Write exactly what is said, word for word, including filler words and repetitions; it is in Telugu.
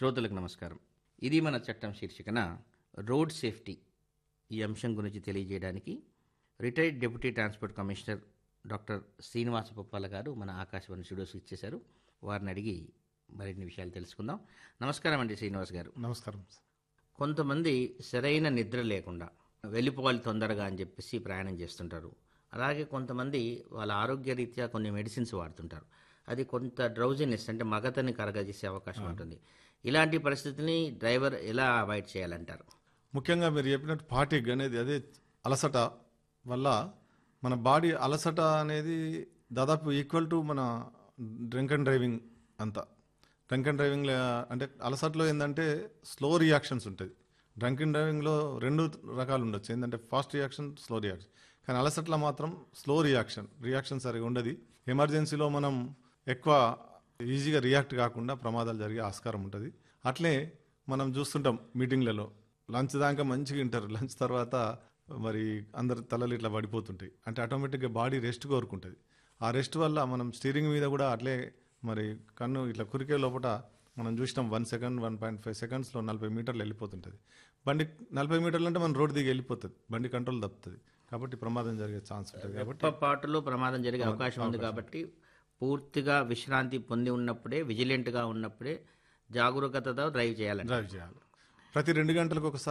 శ్రోతలకు నమస్కారం. ఇది మన చట్టం శీర్షికన రోడ్ సేఫ్టీ ఈ అంశం గురించి తెలియజేయడానికి retired deputy transport commissioner doctor Srinivasa Puppala గారు మన ఆకాశవాణి స్టూడియోస్కి ఇచ్చేశారు. వారిని అడిగి మరిన్ని విషయాలు తెలుసుకుందాం. నమస్కారం అండి శ్రీనివాస్ గారు. నమస్కారం. కొంతమంది సరైన నిద్ర లేకుండా వెళ్ళిపోవాలి తొందరగా అని చెప్పేసి ప్రయాణం చేస్తుంటారు. అలాగే కొంతమంది వాళ్ళ ఆరోగ్యరీత్యా కొన్ని మెడిసిన్స్ వాడుతుంటారు. అది కొంత డ్రౌజినెస్ అంటే మగతని కరగజేసే అవకాశం ఉంటుంది. ఇలాంటి పరిస్థితిని డ్రైవర్ ఎలా అవాయిడ్ చేయాలంటారు? ముఖ్యంగా మీరు చెప్పినట్టు ఫాటిగ్ అనేది అదే అలసట వల్ల మన బాడీ అలసట అనేది దాదాపు ఈక్వల్ టు మన డ్రింక్ అండ్ డ్రైవింగ్ అంతా. డ్రింక్ అండ్ డ్రైవింగ్ అంటే అలసటలో ఏంటంటే స్లో రియాక్షన్స్ ఉంటుంది. డ్రంక్ అండ్ డ్రైవింగ్లో రెండు రకాలు ఉండొచ్చు, ఏంటంటే ఫాస్ట్ రియాక్షన్, స్లో రియాక్షన్. కానీ అలసట్లో మాత్రం స్లో రియాక్షన్ రియాక్షన్ సరిగా ఉండదు. ఎమర్జెన్సీలో మనం ఎక్కువ ఈజీగా రియాక్ట్ కాకుండా ప్రమాదాలు జరిగే ఆస్కారం ఉంటుంది. అట్లే మనం చూస్తుంటాం మీటింగ్లలో లంచ్ దాకా మంచిగా వింటారు, లంచ్ తర్వాత మరి అందరు తలలు ఇట్లా పడిపోతుంటాయి. అంటే ఆటోమేటిక్గా బాడీ రెస్ట్ కోరుకుంటుంది. ఆ రెస్ట్ వల్ల మనం స్టీరింగ్ మీద కూడా అట్లే మరి కన్ను ఇట్లా కురికే లోపల మనం చూసినాం one second one point five సెకండ్స్లో నలభై మీటర్లు వెళ్ళిపోతుంటుంది. బండి నలభై మీటర్లు అంటే మన రోడ్డు దిగి వెళ్ళిపోతుంది, బండి కంట్రోల్ తప్పుతుంది. కాబట్టి ప్రమాదం జరిగే ఛాన్స్ ఉంటుంది. కాబట్టి పాటలో ప్రమాదం జరిగే అవకాశం ఉంది. కాబట్టి పూర్తిగా విశ్రాంతి పొంది ఉన్నప్పుడే, విజిలెంట్గా ఉన్నప్పుడే జాగరూకతతో డ్రైవ్ చేయాలి డ్రైవ్ చేయాలి. ప్రతి రెండు గంటలకు ఒకసారి